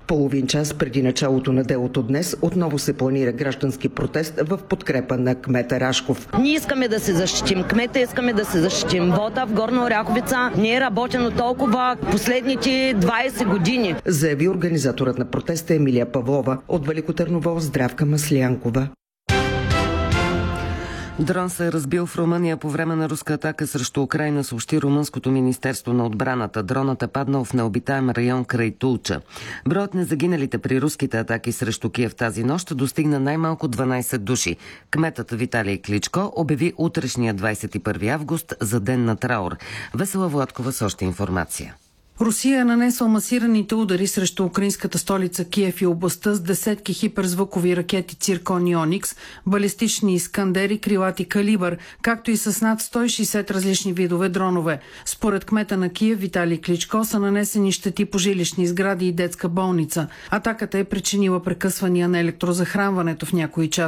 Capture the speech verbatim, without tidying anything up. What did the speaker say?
Половин час преди началото на делото днес отново се планира граждански протест в подкрепа на кмета Рашков. Ние искаме да се защитим кмета, искаме да се защитим вода в Горна Оряховица. Не е работено толкова последните двайсет години. Заяви организаторът на протеста Емилия Павлова от Велико Търново Здравка Маслянкова. Дрон се е разбил в Румъния по време на руска атака срещу Украйна, съобщи Румънското министерство на отбраната. Дронът е паднал в необитаем район край Тулча. Броят на загиналите при руските атаки срещу Киев тази нощ достигна най-малко дванайсет души. Кметът Виталий Кличко обяви утрешния двайсет и първи август за ден на траур. Весела Владкова с още информация. Русия е нанесла масираните удари срещу украинската столица Киев и областта с десетки хиперзвукови ракети Циркон и Оникс, балистични Искандери, крилати Калибър, както и с над сто и шейсет различни видове дронове. Според кмета на Киев Виталий Кличко са нанесени щети по жилищни сгради и детска болница. Атаката е причинила прекъсвания на електрозахранването в някои части